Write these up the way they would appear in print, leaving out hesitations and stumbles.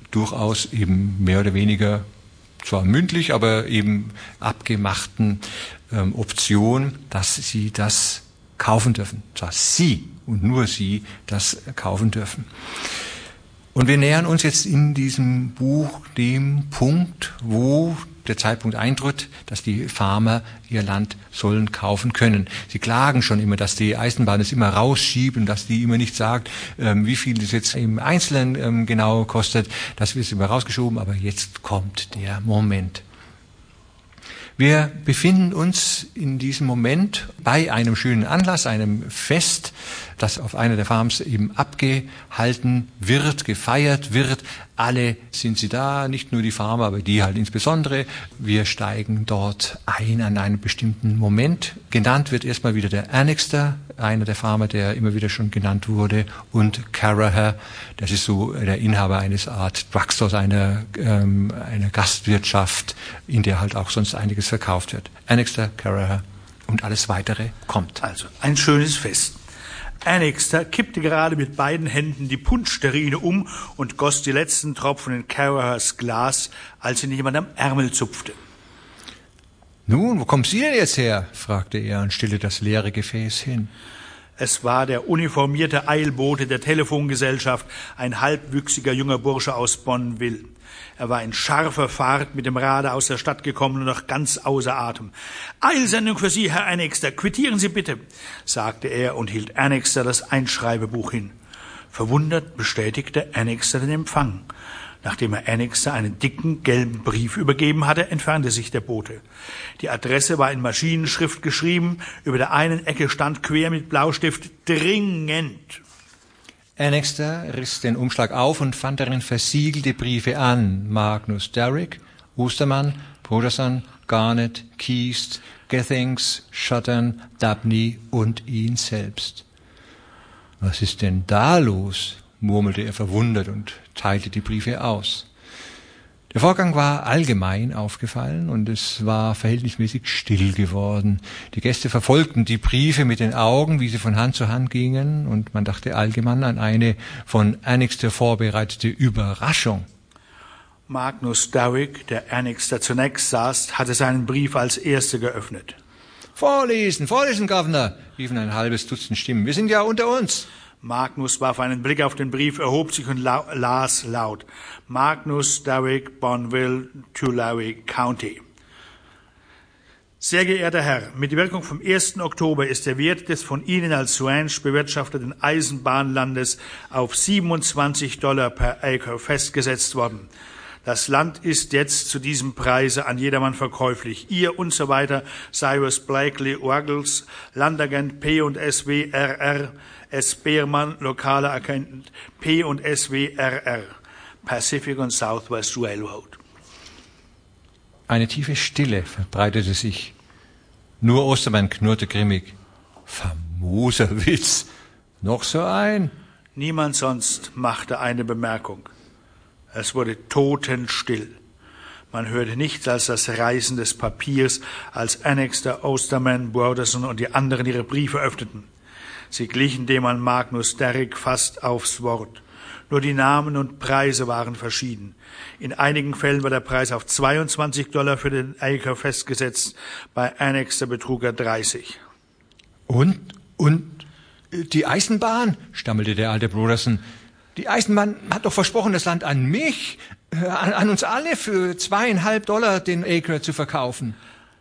durchaus eben mehr oder weniger, zwar mündlich, aber eben abgemachten Option, dass sie das kaufen dürfen. Zwar sie und nur sie das kaufen dürfen. Und wir nähern uns jetzt in diesem Buch dem Punkt, wo der Zeitpunkt eintritt, dass die Farmer ihr Land sollen kaufen können. Sie klagen schon immer, dass die Eisenbahn es immer rausschiebt und dass die immer nicht sagt, wie viel es jetzt im Einzelnen genau kostet. Das wird immer rausgeschoben, aber jetzt kommt der Moment. Wir befinden uns in diesem Moment bei einem schönen Anlass, einem Fest, das auf einer der Farms eben abgehalten wird, gefeiert wird. Alle sind sie da, nicht nur die Farmer, aber die halt insbesondere. Wir steigen dort ein an einem bestimmten Moment. Genannt wird erstmal wieder der Annixter, einer der Farmer, der immer wieder schon genannt wurde, und Caraher, das ist so der Inhaber eines Art Drugstores, einer Gastwirtschaft, in der halt auch sonst einiges verkauft wird. Annixter, Caraher und alles Weitere kommt. Also ein schönes Fest. Annixter kippte gerade mit beiden Händen die Punschterrine um und goss die letzten Tropfen in Carahers Glas, als ihn jemand am Ärmel zupfte. »Nun, wo kommen Sie denn jetzt her?« fragte er und stellte das leere Gefäß hin. Es war der uniformierte Eilbote der Telefongesellschaft, ein halbwüchsiger junger Bursche aus Bonneville. Er war in scharfer Fahrt mit dem Rade aus der Stadt gekommen und noch ganz außer Atem. »Eilsendung für Sie, Herr Annixter, quittieren Sie bitte«, sagte er und hielt Annixter das Einschreibebuch hin. Verwundert bestätigte Annixter den Empfang. Nachdem er Annixter einen dicken, gelben Brief übergeben hatte, entfernte sich der Bote. Die Adresse war in Maschinenschrift geschrieben, über der einen Ecke stand quer mit Blaustift »Dringend«. Annixter riss den Umschlag auf und fand darin versiegelte Briefe an Magnus Derrick, Ostermann, Broderson, Garnett, Keast, Gethings, Schottern, Dabney und ihn selbst. »Was ist denn da los?« murmelte er verwundert und teilte die Briefe aus. Der Vorgang war allgemein aufgefallen und es war verhältnismäßig still geworden. Die Gäste verfolgten die Briefe mit den Augen, wie sie von Hand zu Hand gingen, und man dachte allgemein an eine von Annixter vorbereitete Überraschung. Magnus Derrick, der Annixter zunächst saß, hatte seinen Brief als Erster geöffnet. »Vorlesen, Governor«, riefen ein halbes Dutzend Stimmen. »Wir sind ja unter uns.« Magnus warf einen Blick auf den Brief, erhob sich und las laut. Magnus Derrick, Bonneville, Tulare County. Sehr geehrter Herr, mit Wirkung vom 1. Oktober ist der Wert des von Ihnen als Ranch bewirtschafteten Eisenbahnlandes auf $27 per Acre festgesetzt worden. Das Land ist jetzt zu diesem Preise an jedermann verkäuflich. Ihr und so weiter, Cyrus Blakely Ruggles, Landagent P&SW RR, S. Beermann, lokaler Accountant P&SW RR, Pacific and Southwest Railroad. Eine tiefe Stille verbreitete sich. Nur Ostermann knurrte grimmig. »Famoser Witz! Noch so ein?« Niemand sonst machte eine Bemerkung. Es wurde totenstill. Man hörte nichts als das Reißen des Papiers, als Annixter, Osterman, Broderson und die anderen ihre Briefe öffneten. Sie glichen dem an Magnus Derrick fast aufs Wort. Nur die Namen und Preise waren verschieden. In einigen Fällen war der Preis auf $22 für den Acre festgesetzt, bei Annixter betrug er 30. Und die Eisenbahn?« stammelte der alte Broderson. »Die Eisenbahn hat doch versprochen, das Land an mich, an uns alle für $2,50 den Acre zu verkaufen.«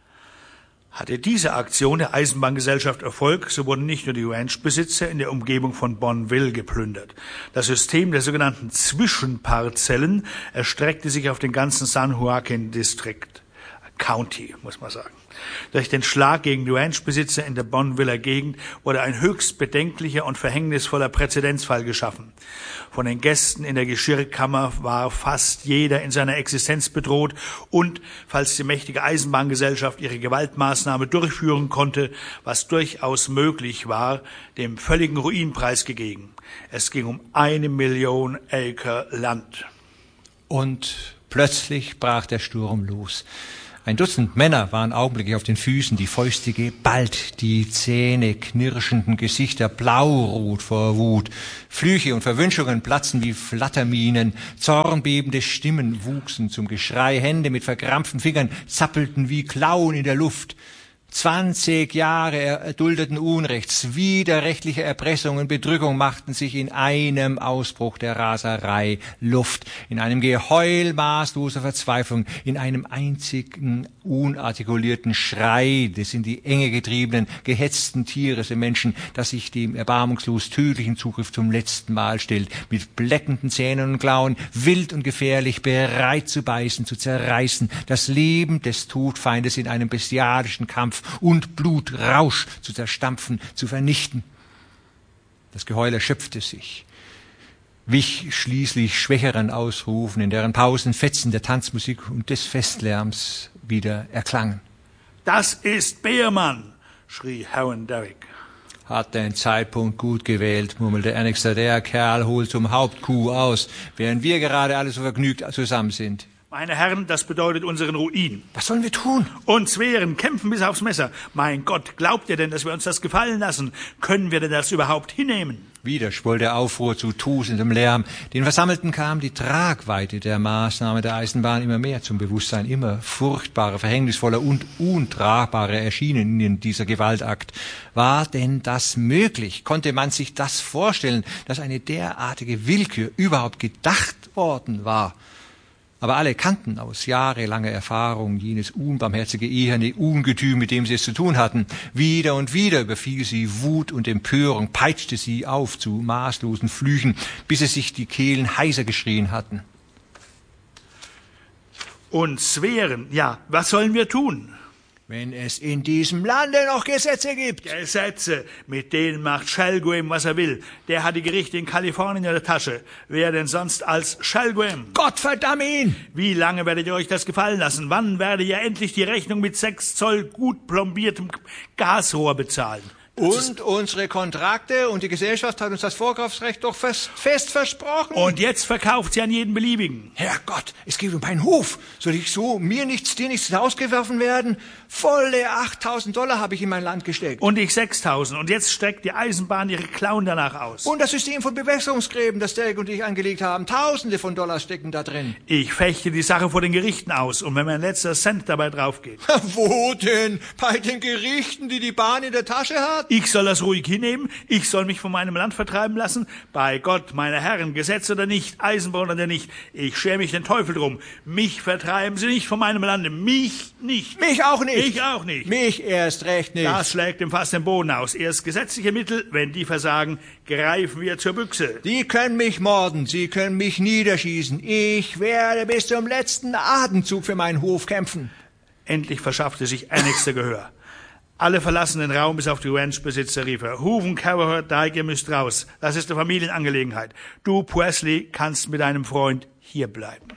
Hatte diese Aktion der Eisenbahngesellschaft Erfolg, so wurden nicht nur die Ranchbesitzer in der Umgebung von Bonneville geplündert. Das System der sogenannten Zwischenparzellen erstreckte sich auf den ganzen San Joaquin District, County, muss man sagen. Durch den Schlag gegen die Ranchbesitzer in der Bonneviller Gegend wurde ein höchst bedenklicher und verhängnisvoller Präzedenzfall geschaffen. Von den Gästen in der Geschirrkammer war fast jeder in seiner Existenz bedroht und, falls die mächtige Eisenbahngesellschaft ihre Gewaltmaßnahme durchführen konnte, was durchaus möglich war, dem völligen Ruin preisgegeben. Es ging um 1 Million Acre Land. Und plötzlich brach der Sturm los. Ein Dutzend Männer waren augenblicklich auf den Füßen, die Fäuste geballt, die Zähne knirschenden Gesichter blaurot vor Wut. Flüche und Verwünschungen platzten wie Flatterminen, zornbebende Stimmen wuchsen zum Geschrei, Hände mit verkrampften Fingern zappelten wie Klauen in der Luft. 20 Jahre erduldeten Unrechts, widerrechtliche Erpressung und Bedrückung machten sich in einem Ausbruch der Raserei Luft, in einem Geheul maßloser Verzweiflung, in einem einzigen unartikulierten Schrei des in die Enge getriebenen, gehetzten Tieres im Menschen, das sich dem erbarmungslos tödlichen Zugriff zum letzten Mal stellt, mit bleckenden Zähnen und Klauen, wild und gefährlich, bereit zu beißen, zu zerreißen, das Leben des Todfeindes in einem bestialischen Kampf und Blutrausch zu zerstampfen, zu vernichten. Das Geheul erschöpfte sich, wich schließlich schwächeren Ausrufen, in deren Pausen Fetzen der Tanzmusik und des Festlärms wieder erklangen. »Das ist Beermann«, schrie Howan Derrick. »Hat den Zeitpunkt gut gewählt«, murmelte Annixter. »Der Kerl holt zum Hauptkuh aus, während wir gerade alle so vergnügt zusammen sind.« »Meine Herren, das bedeutet unseren Ruin.« »Was sollen wir tun?« »Uns wehren, kämpfen bis aufs Messer. Mein Gott, glaubt ihr denn, dass wir uns das gefallen lassen? Können wir denn das überhaupt hinnehmen?« Wieder schwoll der Aufruhr zu tosendem Lärm. Den Versammelten kam die Tragweite der Maßnahme der Eisenbahn immer mehr zum Bewusstsein. Immer furchtbarer, verhängnisvoller und untragbarer erschienen ihnen dieser Gewaltakt. War denn das möglich? Konnte man sich das vorstellen, dass eine derartige Willkür überhaupt gedacht worden war? Aber alle kannten aus jahrelanger Erfahrung jenes unbarmherzige, eherne Ungetüm, mit dem sie es zu tun hatten. Wieder und wieder überfiel sie Wut und Empörung, peitschte sie auf zu maßlosen Flüchen, bis es sich die Kehlen heiser geschrien hatten. Uns wehren, ja, was sollen wir tun? Wenn es in diesem Lande noch Gesetze gibt. Gesetze, mit denen macht Shelguim, was er will. Der hat die Gerichte in Kalifornien in der Tasche. Wer denn sonst als Shelguim? Gott verdamme ihn! Wie lange werdet ihr euch das gefallen lassen? Wann werdet ihr endlich die Rechnung mit 6 Zoll gut plombiertem Gasrohr bezahlen? Und unsere Kontrakte und die Gesellschaft hat uns das Vorkaufsrecht doch fest versprochen. Und jetzt verkauft sie an jeden Beliebigen. Herrgott, es geht um meinen Hof. Soll ich so mir nichts, dir nichts rausgeworfen werden? Volle $8.000 habe ich in mein Land gesteckt. Und ich 6.000. Und jetzt streckt die Eisenbahn ihre Klauen danach aus. Und das System von Bewässerungsgräben, das Derek und ich angelegt haben. Tausende von Dollar stecken da drin. Ich fechte die Sache vor den Gerichten aus. Und wenn mein letzter Cent dabei draufgeht. Wo denn? Bei den Gerichten, die die Bahn in der Tasche hat? Ich soll das ruhig hinnehmen? Ich soll mich von meinem Land vertreiben lassen? Bei Gott, meine Herren, Gesetz oder nicht, Eisenbahn oder nicht, ich schäme mich den Teufel drum. Mich vertreiben Sie nicht von meinem Lande. Mich nicht. Mich auch nicht. Ich auch nicht. Mich erst recht nicht. Das schlägt dem Fass den Boden aus. Erst gesetzliche Mittel, wenn die versagen, greifen wir zur Büchse. Die können mich morden, sie können mich niederschießen. Ich werde bis zum letzten Atemzug für meinen Hof kämpfen. Endlich verschaffte sich Annixter Gehör. Alle verlassen den Raum bis auf die Ranchbesitzer, rief er. Hooven, Cavahert, Dyke, ihr müsst raus. Das ist eine Familienangelegenheit. Du, Presley, kannst mit deinem Freund hier bleiben.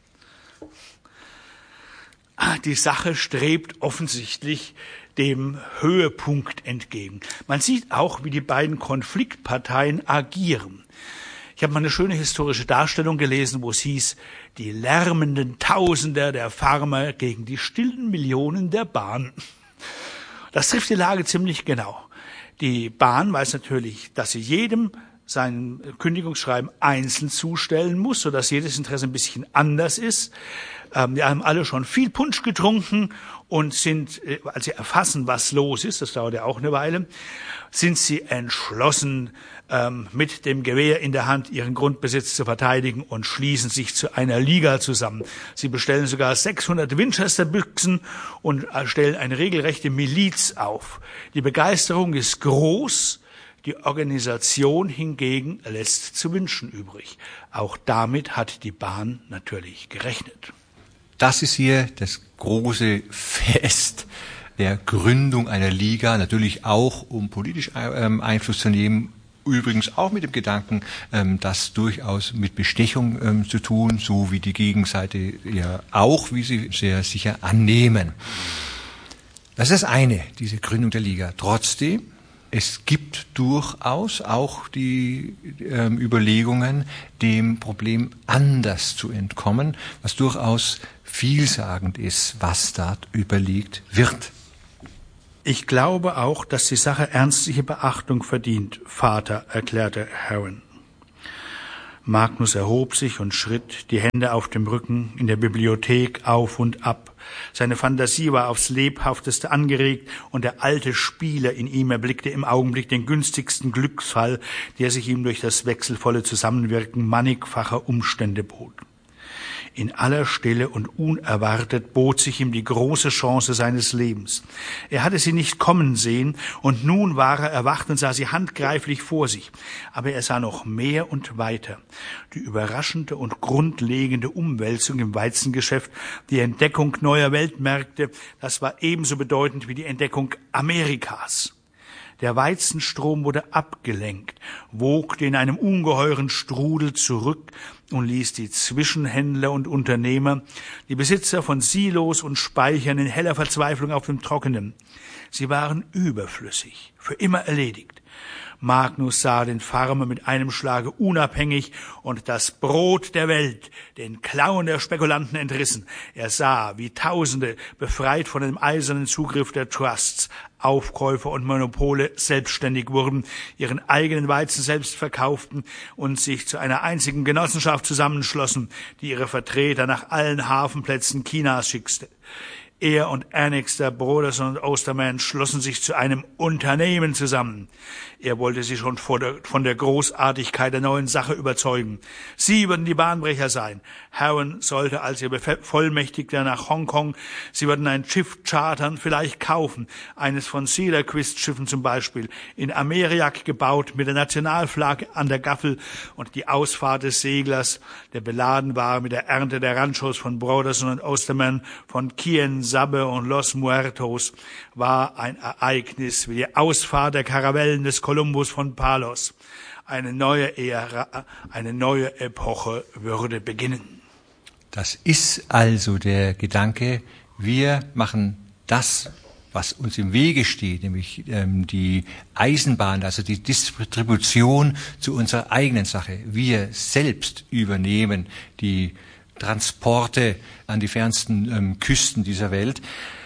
Die Sache strebt offensichtlich dem Höhepunkt entgegen. Man sieht auch, wie die beiden Konfliktparteien agieren. Ich habe mal eine schöne historische Darstellung gelesen, wo es hieß, die lärmenden Tausender der Farmer gegen die stillen Millionen der Bahn. Das trifft die Lage ziemlich genau. Die Bahn weiß natürlich, dass sie jedem sein Kündigungsschreiben einzeln zustellen muss, sodass jedes Interesse ein bisschen anders ist. Die haben alle schon viel Punsch getrunken und sind, als sie erfassen, was los ist, das dauert ja auch eine Weile, sind sie entschlossen, mit dem Gewehr in der Hand ihren Grundbesitz zu verteidigen und schließen sich zu einer Liga zusammen. Sie bestellen sogar 600 Winchester-Büchsen und stellen eine regelrechte Miliz auf. Die Begeisterung ist groß, die Organisation hingegen lässt zu wünschen übrig. Auch damit hat die Bahn natürlich gerechnet. Das ist hier das große Fest der Gründung einer Liga, natürlich auch, um politisch Einfluss zu nehmen, übrigens auch mit dem Gedanken, das durchaus mit Bestechung zu tun, so wie die Gegenseite ja auch, wie sie sehr sicher annehmen. Das ist das eine, diese Gründung der Liga. Trotzdem, es gibt durchaus auch die Überlegungen, dem Problem anders zu entkommen, was durchaus vielsagend ist, was dort überlegt wird. Ich glaube auch, dass die Sache ernstliche Beachtung verdient, Vater, erklärte Heron. Magnus erhob sich und schritt, die Hände auf dem Rücken, in der Bibliothek auf und ab. Seine Fantasie war aufs Lebhafteste angeregt und der alte Spieler in ihm erblickte im Augenblick den günstigsten Glücksfall, der sich ihm durch das wechselvolle Zusammenwirken mannigfacher Umstände bot. In aller Stille und unerwartet bot sich ihm die große Chance seines Lebens. Er hatte sie nicht kommen sehen, und nun war er erwacht und sah sie handgreiflich vor sich. Aber er sah noch mehr und weiter. Die überraschende und grundlegende Umwälzung im Weizengeschäft, die Entdeckung neuer Weltmärkte, das war ebenso bedeutend wie die Entdeckung Amerikas. Der Weizenstrom wurde abgelenkt, wogte in einem ungeheuren Strudel zurück und ließ die Zwischenhändler und Unternehmer, die Besitzer von Silos und Speichern in heller Verzweiflung auf dem Trockenen. Sie waren überflüssig, für immer erledigt. Magnus sah den Farmer mit einem Schlage unabhängig und das Brot der Welt den Klauen der Spekulanten entrissen. Er sah, wie Tausende, befreit von dem eisernen Zugriff der Trusts, Aufkäufer und Monopole, selbstständig wurden, ihren eigenen Weizen selbst verkauften und sich zu einer einzigen Genossenschaft zusammenschlossen, die ihre Vertreter nach allen Hafenplätzen Chinas schickte. Er und Annixter, Broderson und Osterman schlossen sich zu einem Unternehmen zusammen. Er wollte sie schon von der Großartigkeit der neuen Sache überzeugen. Sie würden die Bahnbrecher sein. Heron sollte als ihr Bevollmächtigter nach Hongkong. Sie würden ein Schiff chartern, vielleicht kaufen. Eines von Cedar-Quist-Schiffen zum Beispiel. In Ameriak gebaut, mit der Nationalflagge an der Gaffel und die Ausfahrt des Seglers, der beladen war mit der Ernte der Ranchos von Broderson und Osterman, von Quien Sabe und Los Muertos, war ein Ereignis wie die Ausfahrt der Karavellen des Kolumbus von Palos. Eine neue Ära, eine neue Epoche würde beginnen. Das ist also der Gedanke, wir machen das, was uns im Wege steht, nämlich die Eisenbahn, also die Distribution zu unserer eigenen Sache. Wir selbst übernehmen die Transporte an die fernsten Küsten dieser Welt.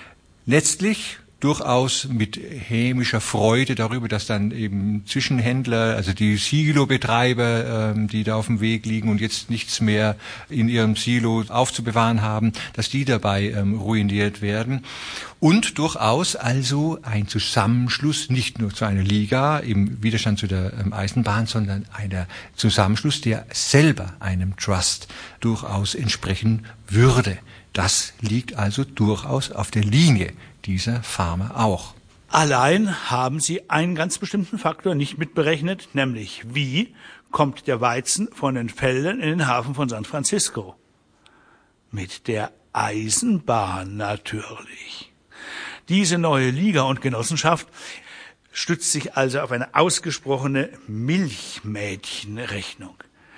Letztlich durchaus mit hämischer Freude darüber, dass dann eben Zwischenhändler, also die Silo-Betreiber, die da auf dem Weg liegen und jetzt nichts mehr in ihrem Silo aufzubewahren haben, dass die dabei ruiniert werden. Und durchaus also ein Zusammenschluss, nicht nur zu einer Liga im Widerstand zu der Eisenbahn, sondern einer Zusammenschluss, der selber einem Trust durchaus entsprechen würde. Das liegt also durchaus auf der Linie dieser Farmer auch. Allein haben sie einen ganz bestimmten Faktor nicht mitberechnet, nämlich wie kommt der Weizen von den Feldern in den Hafen von San Francisco? Mit der Eisenbahn natürlich. Diese neue Liga und Genossenschaft stützt sich also auf eine ausgesprochene Milchmädchenrechnung.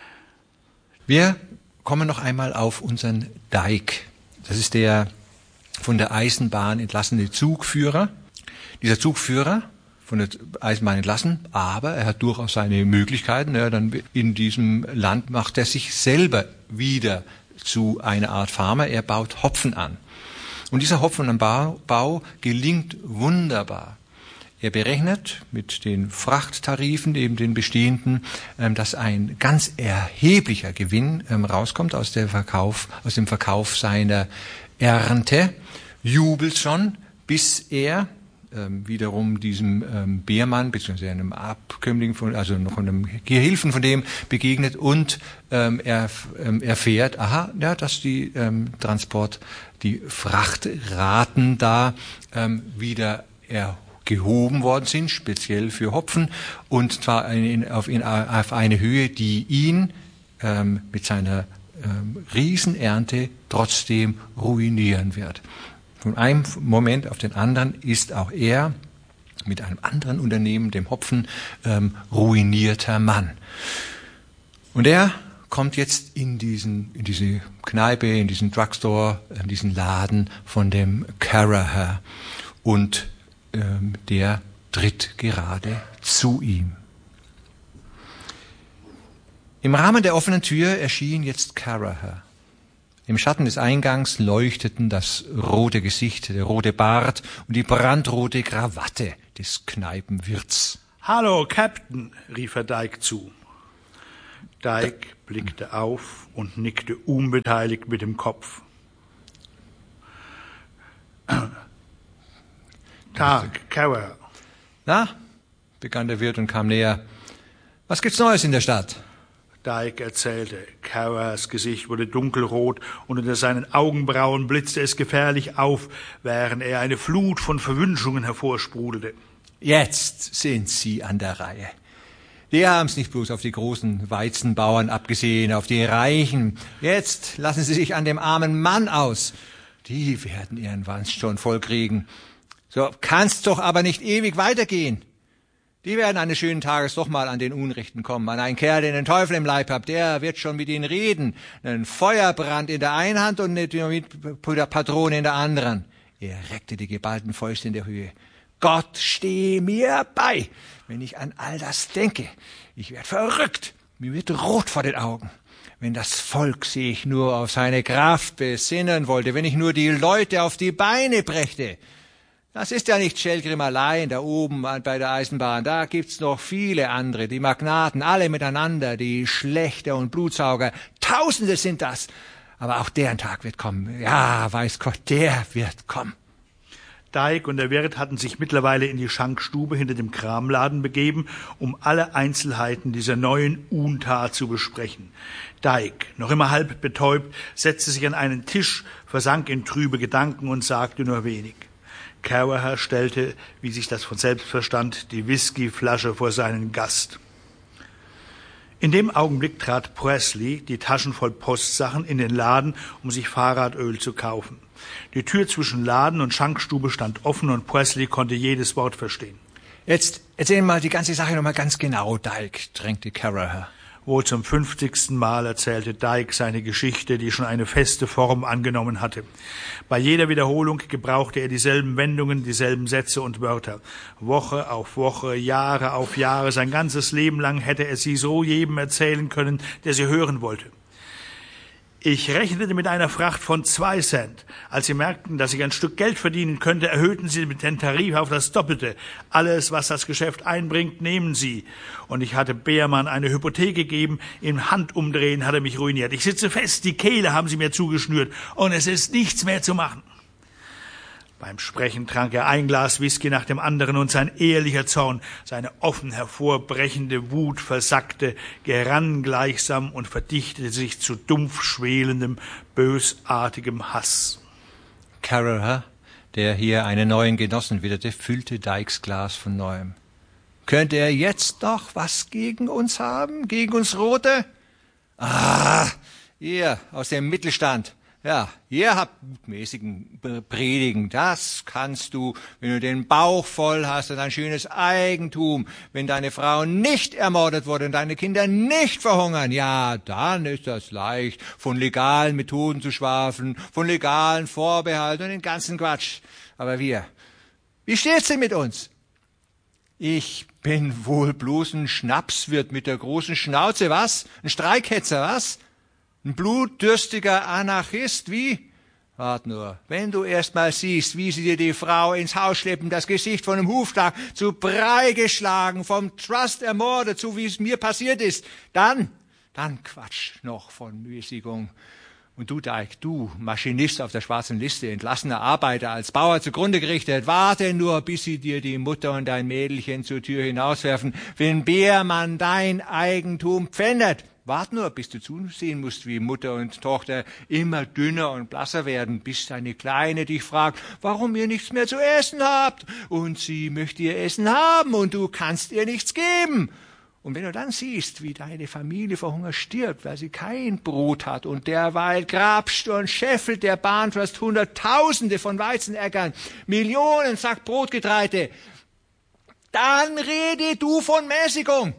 Wir kommen noch einmal auf unseren Dike. Das ist der von der Eisenbahn entlassene Zugführer. Dieser Zugführer von der Eisenbahn entlassen, aber er hat durchaus seine Möglichkeiten. Ja, dann in diesem Land macht er sich selber wieder zu einer Art Farmer. Er baut Hopfen an. Und dieser Hopfenanbau gelingt wunderbar. Er berechnet mit den Frachttarifen, eben den bestehenden, dass ein ganz erheblicher Gewinn rauskommt aus dem Verkauf seiner Ernte, jubelt schon, bis er wiederum diesem Beermann, beziehungsweise einem Abkömmling von einem Gehilfen von dem begegnet und erfährt, dass die die Frachtraten da wieder gehoben worden sind, speziell für Hopfen, und zwar auf eine Höhe, die ihn mit seiner Riesenernte trotzdem ruinieren wird. Von einem Moment auf den anderen ist auch er mit einem anderen Unternehmen, dem Hopfen, ruinierter Mann. Und er kommt jetzt in diese Kneipe, in diesen Drugstore, in diesen Laden von dem Caraher, und der tritt gerade zu ihm. Im Rahmen der offenen Tür erschien jetzt Caraher. Im Schatten des Eingangs leuchteten das rote Gesicht, der rote Bart und die brandrote Krawatte des Kneipenwirts. »Hallo, Captain«, rief er Dyke zu. Dyke blickte auf und nickte unbeteiligt mit dem Kopf. »Tag, Caraher.« »Na«, begann der Wirt und kam näher. »Was gibt's Neues in der Stadt?« Dyke erzählte. Carahers Gesicht wurde dunkelrot und unter seinen Augenbrauen blitzte es gefährlich auf, während er eine Flut von Verwünschungen hervorsprudelte. »Jetzt sind Sie an der Reihe. Die haben's nicht bloß auf die großen Weizenbauern abgesehen, auf die Reichen. Jetzt lassen Sie sich an dem armen Mann aus. Die werden ihren Wanst schon vollkriegen. So kann's doch aber nicht ewig weitergehen. Die werden eines schönen Tages doch mal an den Unrechten kommen, an einen Kerl, der den Teufel im Leib hat, der wird schon mit ihnen reden. Einen Feuerbrand in der einen Hand und eine Dynamitpatrone in der anderen.« Er reckte die geballten Fäuste in der Höhe. »Gott stehe mir bei, wenn ich an all das denke. Ich werd verrückt, mir wird rot vor den Augen. Wenn das Volk sich nur auf seine Kraft besinnen wollte, wenn ich nur die Leute auf die Beine brächte. Das ist ja nicht Schellgrim allein da oben bei der Eisenbahn. Da gibt's noch viele andere, die Magnaten, alle miteinander, die Schlächter und Blutsauger. Tausende sind das. Aber auch deren Tag wird kommen. Ja, weiß Gott, der wird kommen.« Dyke und der Wirt hatten sich mittlerweile in die Schankstube hinter dem Kramladen begeben, um alle Einzelheiten dieser neuen Untat zu besprechen. Dyke, noch immer halb betäubt, setzte sich an einen Tisch, versank in trübe Gedanken und sagte nur wenig. Caraher stellte, wie sich das von selbst verstand, die Whiskyflasche vor seinen Gast. In dem Augenblick trat Presley, die Taschen voll Postsachen, in den Laden, um sich Fahrradöl zu kaufen. Die Tür zwischen Laden und Schankstube stand offen und Presley konnte jedes Wort verstehen. »Jetzt erzähl mal die ganze Sache noch mal ganz genau, Dyke«, drängte Caraher. Wohl zum 50. Mal erzählte Dyke seine Geschichte, die schon eine feste Form angenommen hatte. Bei jeder Wiederholung gebrauchte er dieselben Wendungen, dieselben Sätze und Wörter. Woche auf Woche, Jahre auf Jahre, sein ganzes Leben lang hätte er sie so jedem erzählen können, der sie hören wollte. »Ich rechnete mit einer Fracht von 2 Cent. Als sie merkten, dass ich ein Stück Geld verdienen könnte, erhöhten sie den Tarif auf das Doppelte. Alles, was das Geschäft einbringt, nehmen sie. Und ich hatte Beermann eine Hypothek gegeben. Im Handumdrehen hat er mich ruiniert. Ich sitze fest, die Kehle haben sie mir zugeschnürt. Und es ist nichts mehr zu machen.« Beim Sprechen trank er ein Glas Whisky nach dem anderen und sein ehrlicher Zorn, seine offen hervorbrechende Wut versackte, gerann gleichsam und verdichtete sich zu dumpf schwelendem, bösartigem Hass. Caraher, der hier einen neuen Genossen witterte, füllte Dykes Glas von neuem. »Könnte er jetzt noch was gegen uns haben, gegen uns Rote? Ah, ihr aus dem Mittelstand. Ja, ihr habt gutmäßigen Predigen, das kannst du, wenn du den Bauch voll hast und ein schönes Eigentum, wenn deine Frau nicht ermordet wurde und deine Kinder nicht verhungern, ja, dann ist das leicht, von legalen Methoden zu schwafeln, von legalen Vorbehalten und den ganzen Quatsch. Aber wir, wie steht's denn mit uns? Ich bin wohl bloß ein Schnapswirt mit der großen Schnauze, was? Ein Streikhetzer, was? Ein blutdürstiger Anarchist, wie? Wart nur, wenn du erst mal siehst, wie sie dir die Frau ins Haus schleppen, das Gesicht von einem Hufschlag zu Brei geschlagen, vom Trust ermordet, so wie es mir passiert ist, dann Quatsch noch von Mäßigung. Und du, Dyke, du, Maschinist auf der schwarzen Liste, entlassener Arbeiter, als Bauer zugrunde gerichtet, warte nur, bis sie dir die Mutter und dein Mädelchen zur Tür hinauswerfen, wenn Beermann dein Eigentum pfändet. Wart nur, bis du zusehen musst, wie Mutter und Tochter immer dünner und blasser werden, bis deine Kleine dich fragt, warum ihr nichts mehr zu essen habt. Und sie möchte ihr Essen haben und du kannst ihr nichts geben. Und wenn du dann siehst, wie deine Familie vor Hunger stirbt, weil sie kein Brot hat und derweil grapscht und scheffelt der Bahnfürst Hunderttausende von Weizenäckern, Millionen Sack Brotgetreide, dann rede du von Mäßigung.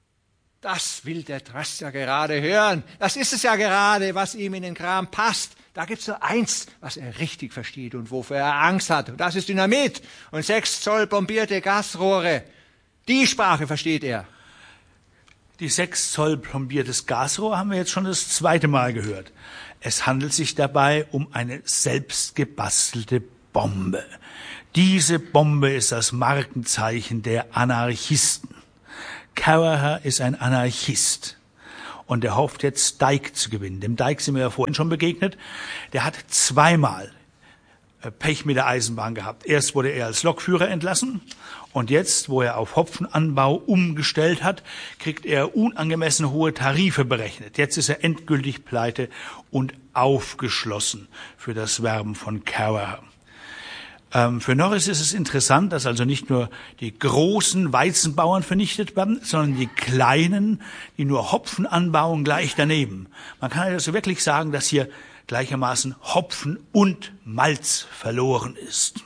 Das will der Trust ja gerade hören. Das ist es ja gerade, was ihm in den Kram passt. Da gibt's nur eins, was er richtig versteht und wofür er Angst hat. Und das ist Dynamit und 6 Zoll bombierte Gasrohre. Die Sprache versteht er. Die 6 Zoll plombiertes Gasrohr haben wir jetzt schon das 2. Mal gehört. Es handelt sich dabei um eine selbstgebastelte Bombe. Diese Bombe ist das Markenzeichen der Anarchisten. Caraher ist ein Anarchist. Und er hofft jetzt, Dyke zu gewinnen. Dem Dyke sind wir ja vorhin schon begegnet. Der hat 2-mal Pech mit der Eisenbahn gehabt. Erst wurde er als Lokführer entlassen. Und jetzt, wo er auf Hopfenanbau umgestellt hat, kriegt er unangemessen hohe Tarife berechnet. Jetzt ist er endgültig pleite und aufgeschlossen für das Werben von Caraher. Für Norris ist es interessant, dass also nicht nur die großen Weizenbauern vernichtet werden, sondern die kleinen, die nur Hopfen anbauen, gleich daneben. Man kann also wirklich sagen, dass hier gleichermaßen Hopfen und Malz verloren ist.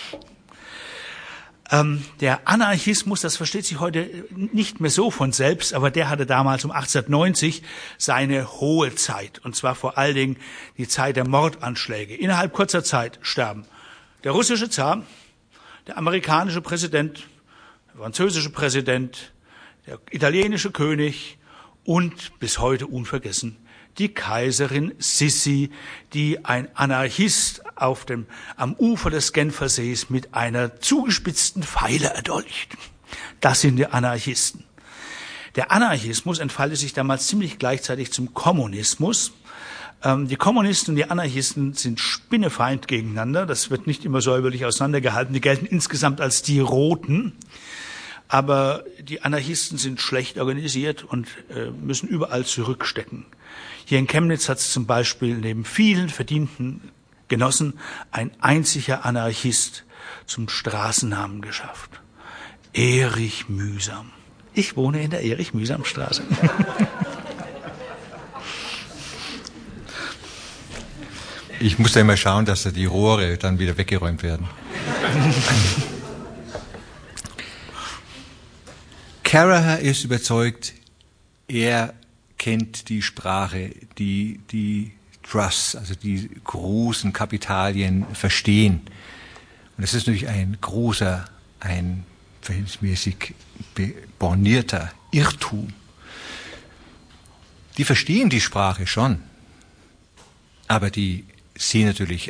Der Anarchismus, das versteht sich heute nicht mehr so von selbst, aber der hatte damals um 1890 seine hohe Zeit. Und zwar vor allen Dingen die Zeit der Mordanschläge. Innerhalb kurzer Zeit sterben der russische Zar, der amerikanische Präsident, der französische Präsident, der italienische König und bis heute unvergessen die Kaiserin Sissi, die ein Anarchist am Ufer des Genfersees mit einer zugespitzten Feile erdolcht. Das sind die Anarchisten. Der Anarchismus entfaltet sich damals ziemlich gleichzeitig zum Kommunismus. Die Kommunisten und die Anarchisten sind spinnefeind gegeneinander. Das wird nicht immer säuberlich auseinandergehalten. Die gelten insgesamt als die Roten. Aber die Anarchisten sind schlecht organisiert und müssen überall zurückstecken. Hier in Chemnitz hat es zum Beispiel neben vielen verdienten Genossen ein einziger Anarchist zum Straßennamen geschafft. Erich Mühsam. Ich wohne in der Erich-Mühsam-Straße. Ich muss da immer schauen, dass da die Rohre dann wieder weggeräumt werden. Caraher ist überzeugt, er kennt die Sprache, die Trusts, also die großen Kapitalien verstehen. Und das ist natürlich ein verhältnismäßig bornierter Irrtum. Die verstehen die Sprache schon, aber die sehen natürlich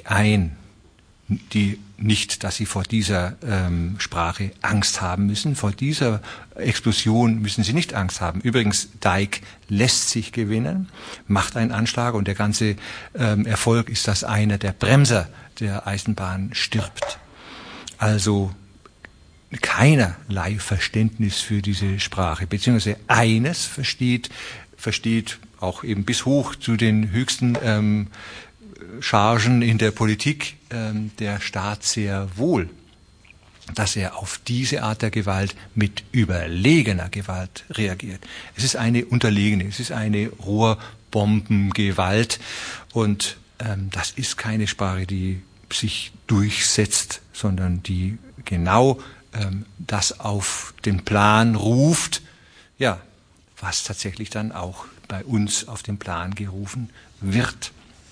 dass sie vor dieser Sprache Angst haben müssen. Vor dieser Explosion müssen sie nicht Angst haben. Übrigens, Dyke lässt sich gewinnen, macht einen Anschlag und der ganze Erfolg ist, dass einer der Bremser der Eisenbahn stirbt. Also keinerlei Verständnis für diese Sprache, beziehungsweise eines versteht auch eben bis hoch zu den höchsten Chargen in der Politik der Staat sehr wohl, dass er auf diese Art der Gewalt mit überlegener Gewalt reagiert. Es ist eine unterlegene, es ist eine Rohrbombengewalt und das ist keine Sprache, die sich durchsetzt, sondern die genau das auf den Plan ruft, ja, was tatsächlich dann auch bei uns auf den Plan gerufen wird.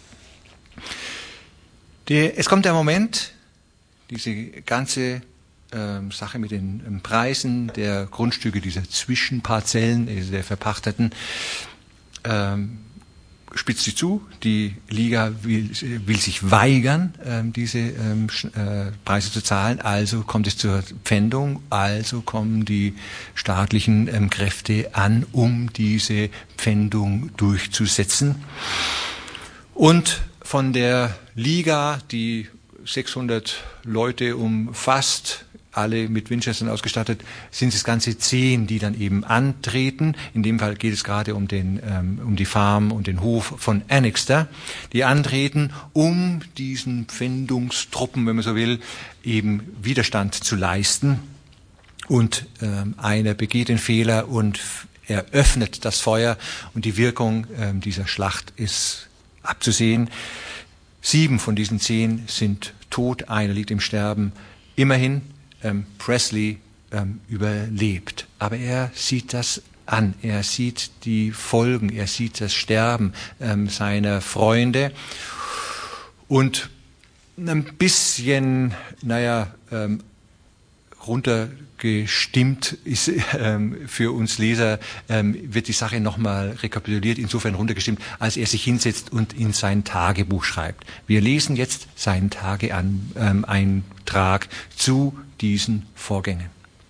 Es kommt der Moment, diese ganze Sache mit den Preisen der Grundstücke, dieser Zwischenparzellen, der Verpachteten, spitzt sich zu. Die Liga will sich weigern, diese Preise zu zahlen. Also kommt es zur Pfändung. Also kommen die staatlichen Kräfte an, um diese Pfändung durchzusetzen. Und von der Liga, die 600 Leute umfasst, alle mit Winchestern ausgestattet, sind es ganze 10, die dann eben antreten. In dem Fall geht es gerade um die Farm und den Hof von Annixter, die antreten, um diesen Pfändungstruppen, wenn man so will, eben Widerstand zu leisten. Und einer begeht den Fehler und eröffnet das Feuer und die Wirkung dieser Schlacht ist abzusehen. 7 von diesen 10 sind tot, einer liegt im Sterben. Immerhin, Presley überlebt. Aber er sieht das an, er sieht die Folgen, er sieht das Sterben seiner Freunde Und ein bisschen, runtergestimmt ist für uns Leser, wird die Sache nochmal rekapituliert, insofern runtergestimmt, als er sich hinsetzt und in sein Tagebuch schreibt. Wir lesen jetzt seinen Tageeintrag zu diesen Vorgängen.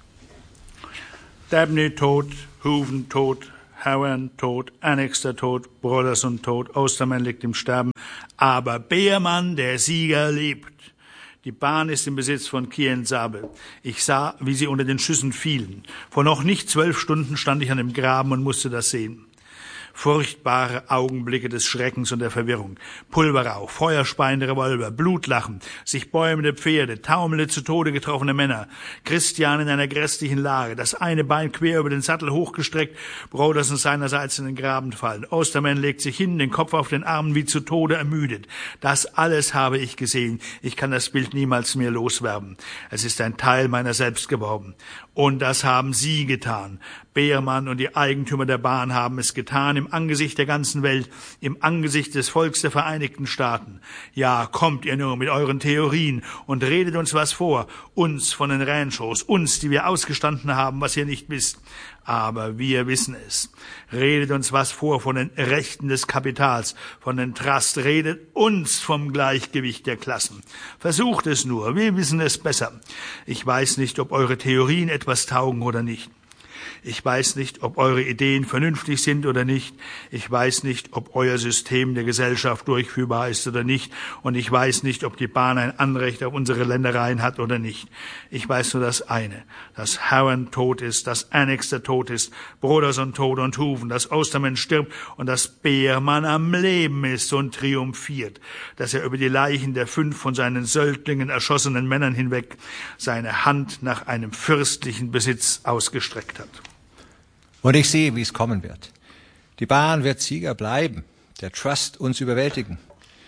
Dabney tot, Hooven tot, Howard tot, Annixter tot, Broderson tot, Osterman liegt im Sterben, aber Beermann, der Sieger, lebt. Die Bahn ist im Besitz von Kien Sabel. Ich sah, wie sie unter den Schüssen fielen. Vor noch nicht 12 Stunden stand ich an dem Graben und musste das sehen. Furchtbare Augenblicke des Schreckens und der Verwirrung. Pulverrauch, feuerspeiende Revolver, Blutlachen, sich bäumende Pferde, taumelnde zu Tode getroffene Männer, Christian in einer grässlichen Lage, das eine Bein quer über den Sattel hochgestreckt, Broderson seinerseits in den Graben fallen. Osterman legt sich hin, den Kopf auf den Armen, wie zu Tode ermüdet. Das alles habe ich gesehen. Ich kann das Bild niemals mehr loswerden. Es ist ein Teil meiner selbst geworden. Und das haben Sie getan. Beermann und die Eigentümer der Bahn haben es getan, im Angesicht der ganzen Welt, im Angesicht des Volks der Vereinigten Staaten. Ja, kommt ihr nur mit euren Theorien und redet uns was vor, uns von den Ranchos, uns, die wir ausgestanden haben, was ihr nicht wisst. Aber wir wissen es. Redet uns was vor von den Rechten des Kapitals, von den Trust, redet uns vom Gleichgewicht der Klassen. Versucht es nur, wir wissen es besser. Ich weiß nicht, ob eure Theorien etwas taugen oder nicht. Ich weiß nicht, ob eure Ideen vernünftig sind oder nicht. Ich weiß nicht, ob euer System der Gesellschaft durchführbar ist oder nicht. Und ich weiß nicht, ob die Bahn ein Anrecht auf unsere Ländereien hat oder nicht. Ich weiß nur das eine, dass Howard tot ist, dass Annixter tot ist, Broderson tot und Hooven, dass Osterman stirbt und dass Beermann am Leben ist und triumphiert, dass er über die Leichen der 5 von seinen Söldlingen erschossenen Männern hinweg seine Hand nach einem fürstlichen Besitz ausgestreckt hat. Und ich sehe, wie es kommen wird. Die Bahn wird Sieger bleiben, der Trust uns überwältigen.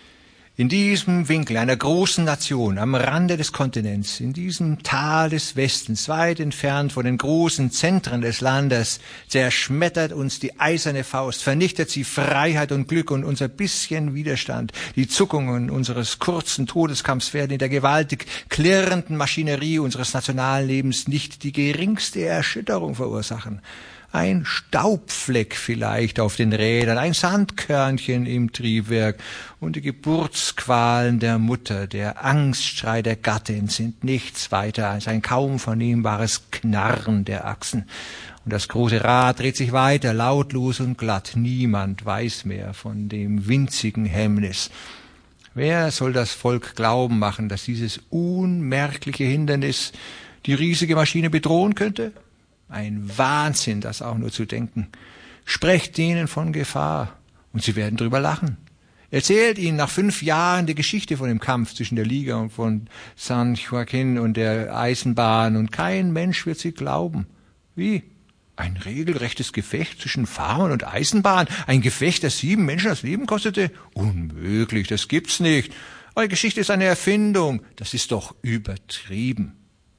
In diesem Winkel einer großen Nation, am Rande des Kontinents, in diesem Tal des Westens, weit entfernt von den großen Zentren des Landes, zerschmettert uns die eiserne Faust, vernichtet sie Freiheit und Glück und unser bisschen Widerstand. Die Zuckungen unseres kurzen Todeskampfs werden in der gewaltig klirrenden Maschinerie unseres nationalen Lebens nicht die geringste Erschütterung verursachen. Ein Staubfleck vielleicht auf den Rädern, ein Sandkörnchen im Triebwerk und die Geburtsqualen der Mutter, der Angstschrei der Gattin sind nichts weiter als ein kaum vernehmbares Knarren der Achsen. Und das große Rad dreht sich weiter, lautlos und glatt. Niemand weiß mehr von dem winzigen Hemmnis. Wer soll das Volk glauben machen, dass dieses unmerkliche Hindernis die riesige Maschine bedrohen könnte? Ein Wahnsinn, das auch nur zu denken. Sprecht ihnen von Gefahr und sie werden drüber lachen. Erzählt ihnen nach 5 Jahren die Geschichte von dem Kampf zwischen der Liga und von San Joaquin und der Eisenbahn und kein Mensch wird sie glauben. Wie? Ein regelrechtes Gefecht zwischen Farmern und Eisenbahn? Ein Gefecht, das 7 Menschen das Leben kostete? Unmöglich, das gibt's nicht. Eure Geschichte ist eine Erfindung. Das ist doch übertrieben.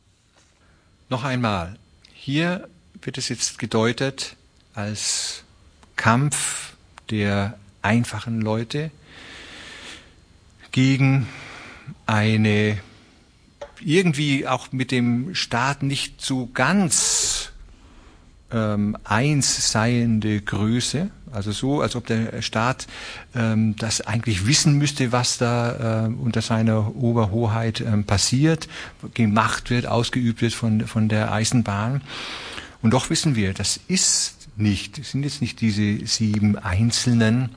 Noch einmal. Hier wird es jetzt gedeutet als Kampf der einfachen Leute gegen eine irgendwie auch mit dem Staat nicht so ganz eins seiende Größe, also so, als ob der Staat das eigentlich wissen müsste, was da unter seiner Oberhoheit passiert, gemacht wird, ausgeübt wird von der Eisenbahn. Und doch wissen wir, das sind jetzt nicht diese 7 einzelnen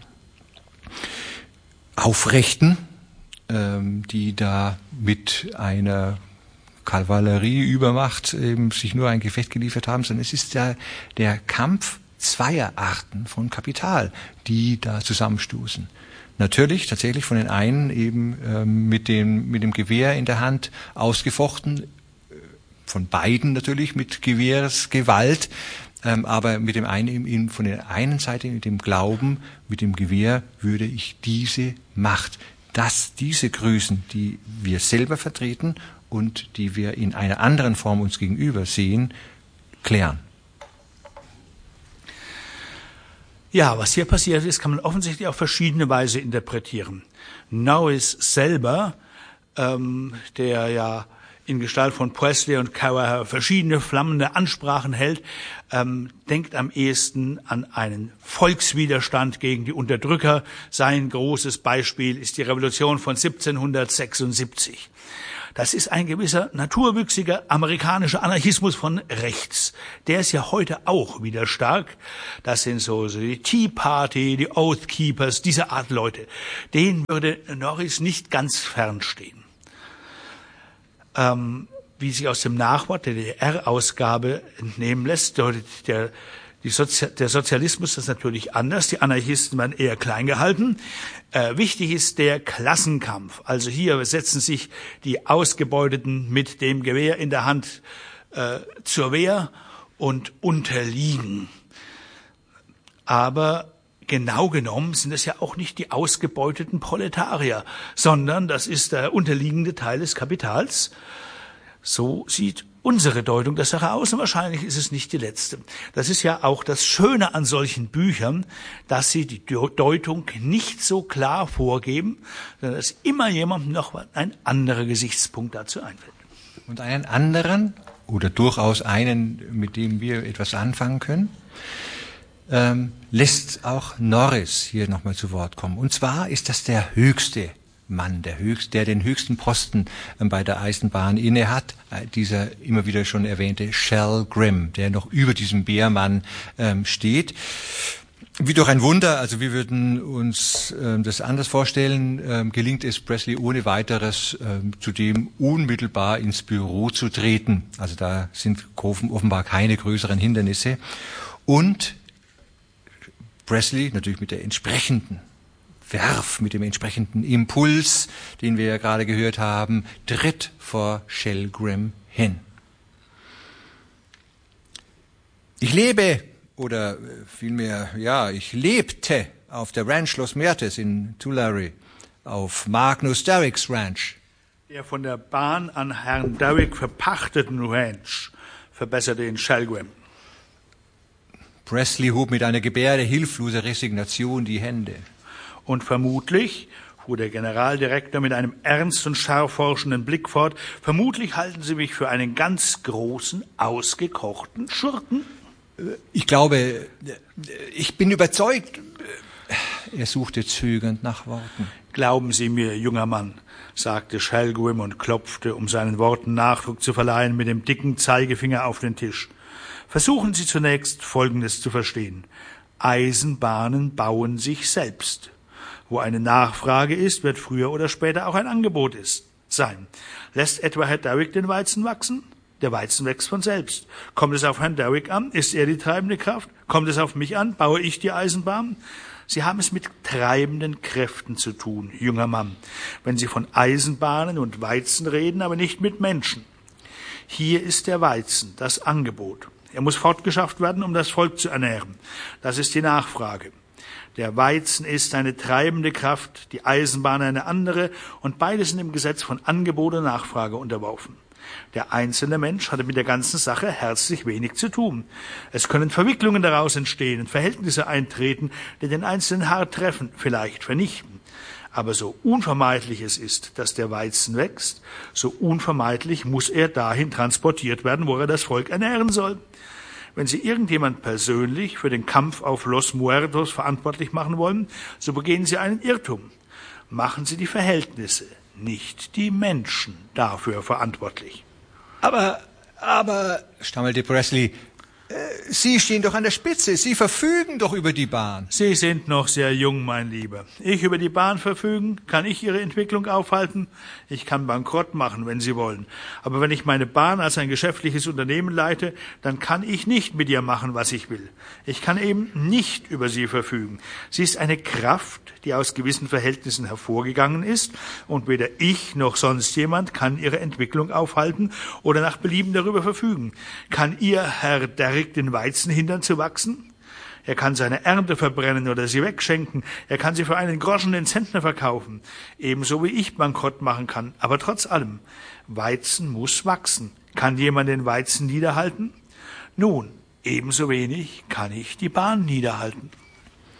Aufrechten, die da mit einer Kavallerieübermacht eben sich nur ein Gefecht geliefert haben, sondern es ist ja der Kampf zweier Arten von Kapital, die da zusammenstoßen. Natürlich, tatsächlich von den einen eben mit dem Gewehr in der Hand ausgefochten, von beiden natürlich mit Gewehrsgewalt, aber mit dem einen eben von der einen Seite mit dem Glauben, mit dem Gewehr würde ich diese Macht, diese Größen, die wir selber vertreten und die wir in einer anderen Form uns gegenüber sehen, klären. Ja, was hier passiert ist, kann man offensichtlich auf verschiedene Weise interpretieren. Norris selber, der ja in Gestalt von Presley und Cowher verschiedene flammende Ansprachen hält, denkt am ehesten an einen Volkswiderstand gegen die Unterdrücker. Sein großes Beispiel ist die Revolution von 1776. Das ist ein gewisser naturwüchsiger amerikanischer Anarchismus von rechts. Der ist ja heute auch wieder stark. Das sind so die Tea Party, die Oath Keepers, diese Art Leute. Denen würde Norris nicht ganz fernstehen. Wie sich aus dem Nachwort der DDR-Ausgabe entnehmen lässt, deutet der Sozialismus das natürlich anders. Die Anarchisten werden eher klein gehalten. Wichtig ist der Klassenkampf. Also hier setzen sich die Ausgebeuteten mit dem Gewehr in der Hand zur Wehr und unterliegen. Aber genau genommen sind es ja auch nicht die ausgebeuteten Proletarier, sondern das ist der unterliegende Teil des Kapitals. So sieht unsere Deutung der Sache aus und wahrscheinlich ist es nicht die letzte. Das ist ja auch das Schöne an solchen Büchern, dass sie die Deutung nicht so klar vorgeben, sondern dass immer jemandem noch ein anderer Gesichtspunkt dazu einfällt. Und einen anderen oder durchaus einen, mit dem wir etwas anfangen können, lässt auch Norris hier nochmal zu Wort kommen. Und zwar ist das der höchste Mann, der den höchsten Posten bei der Eisenbahn inne hat, dieser immer wieder schon erwähnte Shell Grimm, der noch über diesem Beermann steht. Wie durch ein Wunder, also wir würden uns das anders vorstellen, gelingt es Presley ohne weiteres, zudem unmittelbar ins Büro zu treten. Also da sind offenbar keine größeren Hindernisse. Und Presley natürlich mit der entsprechenden Werf, mit dem entsprechenden Impuls, den wir ja gerade gehört haben, tritt vor Shell Grimm hin. Ich lebe, oder vielmehr, ich lebte auf der Ranch Los Muertes in Tulare, auf Magnus Derricks Ranch. Der von der Bahn an Herrn Derrick verpachteten Ranch, verbesserte ihn Shell Grimm. Presley hob mit einer Gebärde hilfloser Resignation die Hände. Und vermutlich, fuhr der Generaldirektor mit einem ernst und scharf forschenden Blick fort, vermutlich halten Sie mich für einen ganz großen, ausgekochten Schurken. Ich glaube, ich bin überzeugt. Er suchte zögernd nach Worten. Glauben Sie mir, junger Mann, sagte Shell Grimm und klopfte, um seinen Worten Nachdruck zu verleihen, mit dem dicken Zeigefinger auf den Tisch. Versuchen Sie zunächst, Folgendes zu verstehen. Eisenbahnen bauen sich selbst. Wo eine Nachfrage ist, wird früher oder später auch ein Angebot sein. Lässt etwa Herr Derrick den Weizen wachsen? Der Weizen wächst von selbst. Kommt es auf Herrn Derrick an? Ist er die treibende Kraft? Kommt es auf mich an? Baue ich die Eisenbahn? Sie haben es mit treibenden Kräften zu tun, junger Mann, wenn Sie von Eisenbahnen und Weizen reden, aber nicht mit Menschen. Hier ist der Weizen, das Angebot. Er muss fortgeschafft werden, um das Volk zu ernähren. Das ist die Nachfrage. Der Weizen ist eine treibende Kraft, die Eisenbahn eine andere, und beide sind im Gesetz von Angebot und Nachfrage unterworfen. Der einzelne Mensch hatte mit der ganzen Sache herzlich wenig zu tun. Es können Verwicklungen daraus entstehen, Verhältnisse eintreten, die den Einzelnen hart treffen, vielleicht vernichten. Aber so unvermeidlich es ist, dass der Weizen wächst, so unvermeidlich muss er dahin transportiert werden, wo er das Volk ernähren soll. Wenn Sie irgendjemand persönlich für den Kampf auf Los Muertos verantwortlich machen wollen, so begehen Sie einen Irrtum. Machen Sie die Verhältnisse, nicht die Menschen, dafür verantwortlich. Aber, stammelte Presley, Sie stehen doch an der Spitze, Sie verfügen doch über die Bahn. Sie sind noch sehr jung, mein Lieber. Ich über die Bahn verfügen? Kann ich Ihre Entwicklung aufhalten? Ich kann Bankrott machen, wenn Sie wollen. Aber wenn ich meine Bahn als ein geschäftliches Unternehmen leite, dann kann ich nicht mit ihr machen, was ich will. Ich kann eben nicht über sie verfügen. Sie ist eine Kraft, die aus gewissen Verhältnissen hervorgegangen ist, und weder ich noch sonst jemand kann ihre Entwicklung aufhalten oder nach Belieben darüber verfügen. Kann Ihr Herr Derrick den Weizen hindern zu wachsen? Er kann seine Ernte verbrennen oder sie wegschenken. Er kann sie für einen Groschen den Zentner verkaufen. Ebenso wie ich Bankrott machen kann. Aber trotz allem, Weizen muss wachsen. Kann jemand den Weizen niederhalten? Nun, ebenso wenig kann ich die Bahn niederhalten.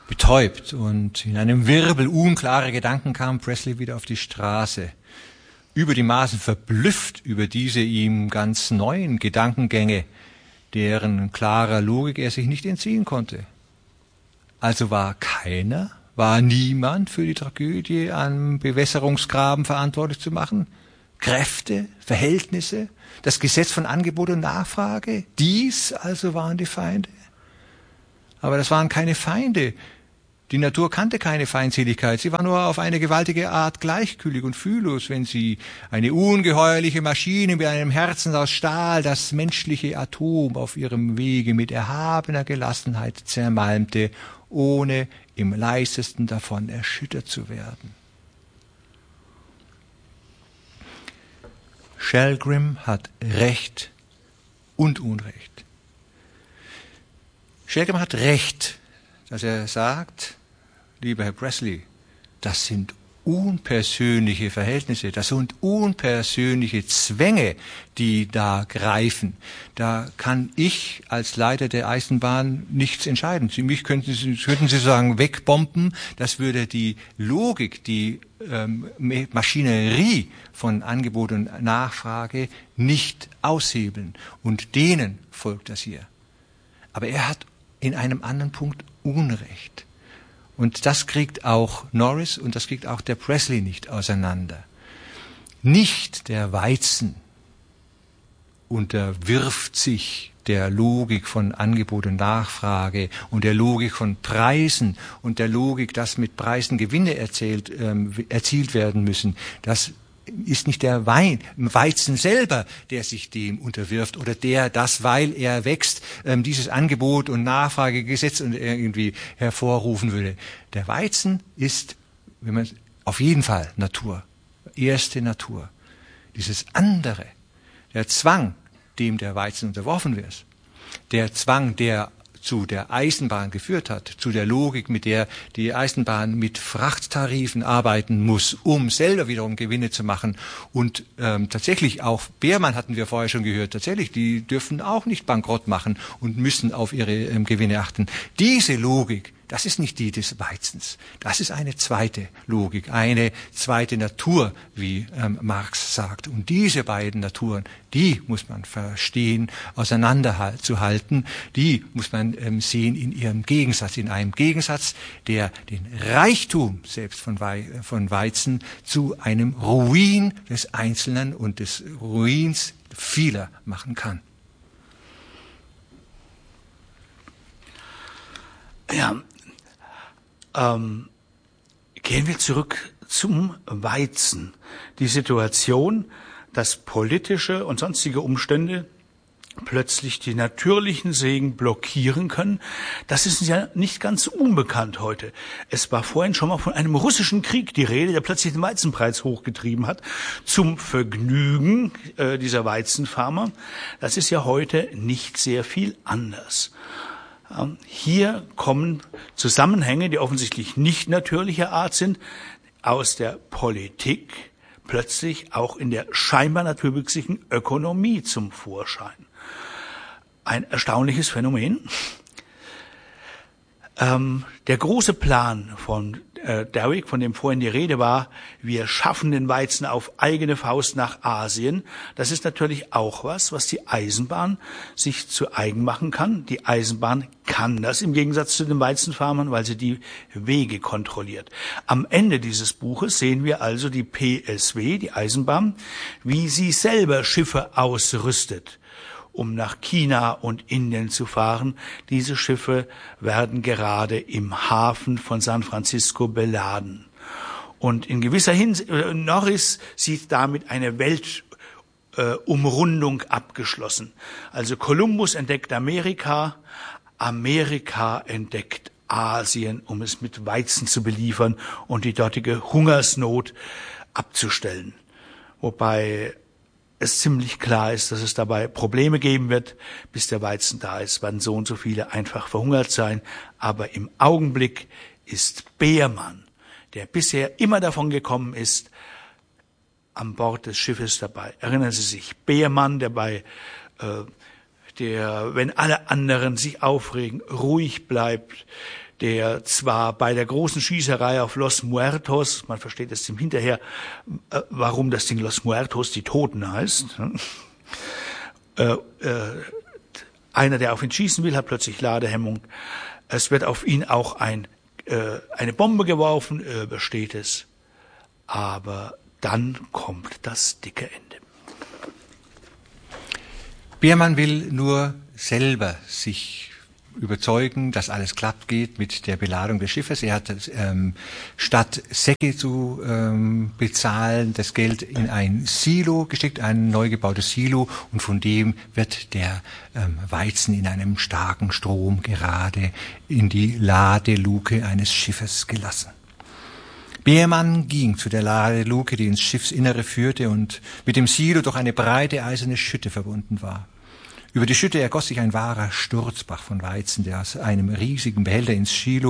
Betäubt und in einem Wirbel unklarer Gedanken kam Presley wieder auf die Straße. Über die Maßen verblüfft über diese ihm ganz neuen Gedankengänge, deren klarer Logik er sich nicht entziehen konnte. Also war niemand für die Tragödie am Bewässerungsgraben verantwortlich zu machen? Kräfte, Verhältnisse, das Gesetz von Angebot und Nachfrage, dies also waren die Feinde? Aber das waren keine Feinde. Die Natur kannte keine Feindseligkeit, sie war nur auf eine gewaltige Art gleichgültig und fühllos, wenn sie eine ungeheuerliche Maschine mit einem Herzen aus Stahl, das menschliche Atom auf ihrem Wege mit erhabener Gelassenheit zermalmte, ohne im leisesten davon erschüttert zu werden. Shelgrim hat Recht und Unrecht. Shelgrim hat Recht, dass er sagt, lieber Herr Presley, das sind unpersönliche Verhältnisse, das sind unpersönliche Zwänge, die da greifen. Da kann ich als Leiter der Eisenbahn nichts entscheiden. Mich könnten Sie sagen, wegbomben, das würde die Logik, die Maschinerie von Angebot und Nachfrage nicht aushebeln. Und denen folgt das hier. Aber er hat in einem anderen Punkt Unrecht. Und das kriegt auch Norris und das kriegt auch der Presley nicht auseinander. Nicht der Weizen unterwirft sich der Logik von Angebot und Nachfrage und der Logik von Preisen und der Logik, dass mit Preisen Gewinne erzielt werden müssen. Das ist nicht der Weizen selber, der sich dem unterwirft oder weil er wächst, dieses Angebot und Nachfragegesetz irgendwie hervorrufen würde. Der Weizen ist, wenn man auf jeden Fall Natur, erste Natur. Dieses andere, der Zwang, dem der Weizen unterworfen wird, der Zwang, der zu der Eisenbahn geführt hat, zu der Logik, mit der die Eisenbahn mit Frachttarifen arbeiten muss, um selber wiederum Gewinne zu machen. Und tatsächlich auch Beermann hatten wir vorher schon gehört, tatsächlich, die dürfen auch nicht bankrott machen und müssen auf ihre Gewinne achten. Diese Logik, das ist nicht die des Weizens. Das ist eine zweite Logik, eine zweite Natur, wie Marx sagt. Und diese beiden Naturen, die muss man verstehen, auseinanderzuhalten. Die muss man sehen in ihrem Gegensatz, in einem Gegensatz, der den Reichtum selbst von Weizen zu einem Ruin des Einzelnen und des Ruins vieler machen kann. Ja, gehen wir zurück zum Weizen. Die Situation, dass politische und sonstige Umstände plötzlich die natürlichen Segen blockieren können, das ist ja nicht ganz unbekannt heute. Es war vorhin schon mal von einem russischen Krieg die Rede, der plötzlich den Weizenpreis hochgetrieben hat, zum Vergnügen dieser Weizenfarmer. Das ist ja heute nicht sehr viel anders. Hier kommen Zusammenhänge, die offensichtlich nicht natürlicher Art sind, aus der Politik plötzlich auch in der scheinbar naturwüchsigen Ökonomie zum Vorschein. Ein erstaunliches Phänomen. Der große Plan von Derrick, von dem vorhin die Rede war, wir schaffen den Weizen auf eigene Faust nach Asien. Das ist natürlich auch was die Eisenbahn sich zu eigen machen kann. Die Eisenbahn kann das im Gegensatz zu den Weizenfarmern, weil sie die Wege kontrolliert. Am Ende dieses Buches sehen wir also die PSW, die Eisenbahn, wie sie selber Schiffe ausrüstet, um nach China und Indien zu fahren. Diese Schiffe werden gerade im Hafen von San Francisco beladen. Und in gewisser Hinsicht, Norris sieht damit eine Weltumrundung abgeschlossen. Also Kolumbus entdeckt Amerika, Amerika entdeckt Asien, um es mit Weizen zu beliefern und die dortige Hungersnot abzustellen. Wobei es ziemlich klar ist, dass es dabei Probleme geben wird. Bis der Weizen da ist, werden so und so viele einfach verhungert sein. Aber im Augenblick ist Beermann, der bisher immer davon gekommen ist, an Bord des Schiffes dabei. Erinnern Sie sich, Beermann, der wenn alle anderen sich aufregen, ruhig bleibt, der zwar bei der großen Schießerei auf Los Muertos, man versteht es im Hinterher, warum das Ding Los Muertos die Toten heißt, einer, der auf ihn schießen will, hat plötzlich Ladehemmung. Es wird auf ihn auch eine Bombe geworfen, er übersteht es. Aber dann kommt das dicke Ende. Beermann will nur selber sich überzeugen, dass alles glatt geht mit der Beladung des Schiffes. Er hat statt Säcke zu bezahlen, das Geld in ein Silo gesteckt, ein neu gebautes Silo, und von dem wird der Weizen in einem starken Strom gerade in die Ladeluke eines Schiffes gelassen. Beermann ging zu der Ladeluke, die ins Schiffsinnere führte und mit dem Silo durch eine breite eiserne Schütte verbunden war. Über die Schütte ergoss sich ein wahrer Sturzbach von Weizen, der aus einem riesigen Behälter ins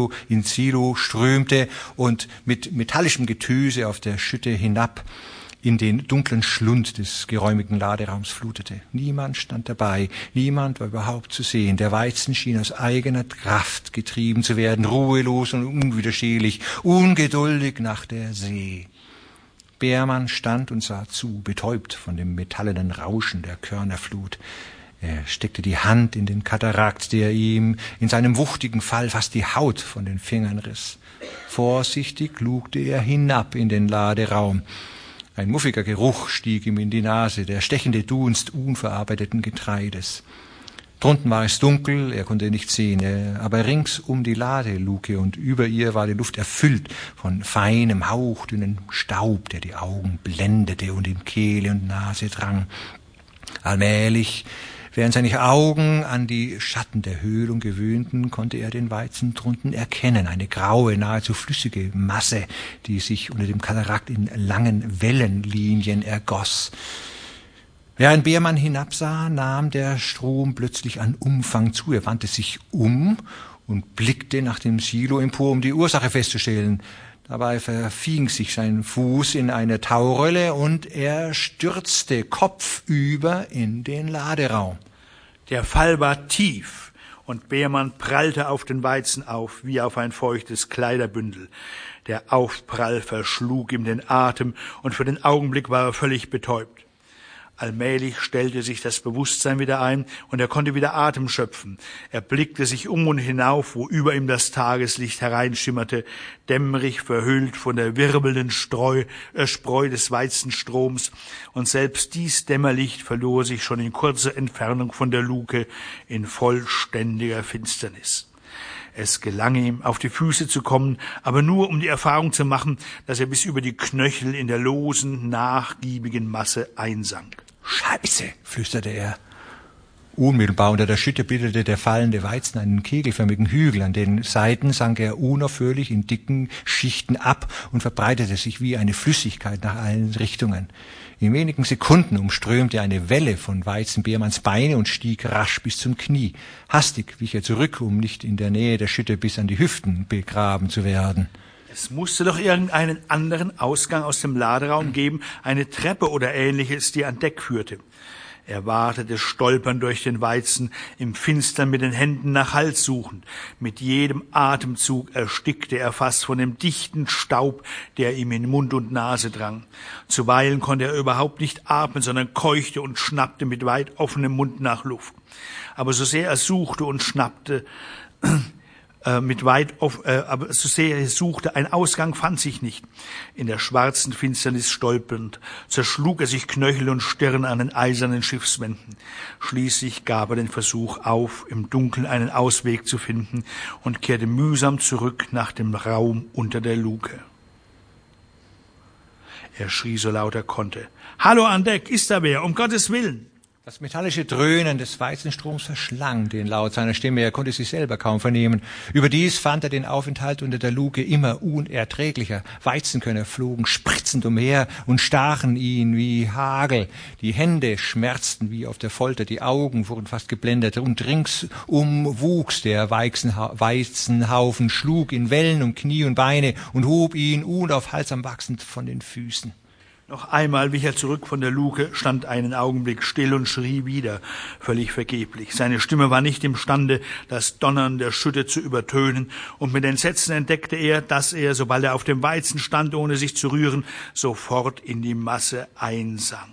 Silo strömte und mit metallischem Getöse auf der Schütte hinab in den dunklen Schlund des geräumigen Laderaums flutete. Niemand stand dabei, niemand war überhaupt zu sehen. Der Weizen schien aus eigener Kraft getrieben zu werden, ruhelos und unwiderstehlich, ungeduldig nach der See. Beermann stand und sah zu, betäubt von dem metallenen Rauschen der Körnerflut. Er steckte die Hand in den Katarakt, der ihm in seinem wuchtigen Fall fast die Haut von den Fingern riss. Vorsichtig lugte er hinab in den Laderaum. Ein muffiger Geruch stieg ihm in die Nase, der stechende Dunst unverarbeiteten Getreides. Drunten war es dunkel, er konnte nichts sehen, aber rings um die Ladeluke und über ihr war die Luft erfüllt von feinem, hauchdünnen Staub, der die Augen blendete und in Kehle und Nase drang. Allmählich, während seine Augen an die Schatten der Höhlung gewöhnten, konnte er den Weizen drunten erkennen, eine graue, nahezu flüssige Masse, die sich unter dem Katarakt in langen Wellenlinien ergoss. Während Beermann hinabsah, nahm der Strom plötzlich an Umfang zu. Er wandte sich um und blickte nach dem Silo empor, um die Ursache festzustellen. Dabei verfing sich sein Fuß in eine Taurolle und er stürzte kopfüber in den Laderaum. Der Fall war tief und Beermann prallte auf den Weizen auf, wie auf ein feuchtes Kleiderbündel. Der Aufprall verschlug ihm den Atem und für den Augenblick war er völlig betäubt. Allmählich stellte sich das Bewusstsein wieder ein und er konnte wieder Atem schöpfen. Er blickte sich um und hinauf, wo über ihm das Tageslicht hereinschimmerte, dämmerig verhüllt von der wirbelnden Spreu des Weizenstroms. Und selbst dies Dämmerlicht verlor sich schon in kurzer Entfernung von der Luke in vollständiger Finsternis. Es gelang ihm, auf die Füße zu kommen, aber nur, um die Erfahrung zu machen, dass er bis über die Knöchel in der losen, nachgiebigen Masse einsank. »Scheiße«, flüsterte er. Unmittelbar unter der Schütte bildete der fallende Weizen einen kegelförmigen Hügel. An den Seiten sank er unaufhörlich in dicken Schichten ab und verbreitete sich wie eine Flüssigkeit nach allen Richtungen. In wenigen Sekunden umströmte eine Welle von Weizen Beermanns Beine und stieg rasch bis zum Knie. Hastig wich er zurück, um nicht in der Nähe der Schütte bis an die Hüften begraben zu werden. Es musste doch irgendeinen anderen Ausgang aus dem Laderaum geben, eine Treppe oder Ähnliches, die an Deck führte. Er wartete stolpernd durch den Weizen, im Finstern mit den Händen nach Halt suchend. Mit jedem Atemzug erstickte er fast von dem dichten Staub, der ihm in Mund und Nase drang. Zuweilen konnte er überhaupt nicht atmen, sondern keuchte und schnappte mit weit offenem Mund nach Luft. Aber so sehr er suchte und schnappte, aber so sehr er suchte, ein Ausgang fand sich nicht. In der schwarzen Finsternis stolpernd, zerschlug er sich Knöchel und Stirn an den eisernen Schiffswänden. Schließlich gab er den Versuch auf, im Dunkeln einen Ausweg zu finden und kehrte mühsam zurück nach dem Raum unter der Luke. Er schrie so laut er konnte. »Hallo an Deck, ist da wer? Um Gottes Willen!« Das metallische Dröhnen des Weizenstroms verschlang den Laut seiner Stimme. Er konnte sich selber kaum vernehmen. Überdies fand er den Aufenthalt unter der Luke immer unerträglicher. Weizenkörner flogen spritzend umher und stachen ihn wie Hagel. Die Hände schmerzten wie auf der Folter, die Augen wurden fast geblendet und ringsum wuchs der Weizenhaufen, schlug in Wellen um Knie und Beine und hob ihn unaufhaltsam wachsend von den Füßen. Noch einmal wich er zurück von der Luke, stand einen Augenblick still und schrie wieder, völlig vergeblich. Seine Stimme war nicht imstande, das Donnern der Schütte zu übertönen, und mit Entsetzen entdeckte er, dass er, sobald er auf dem Weizen stand, ohne sich zu rühren, sofort in die Masse einsank.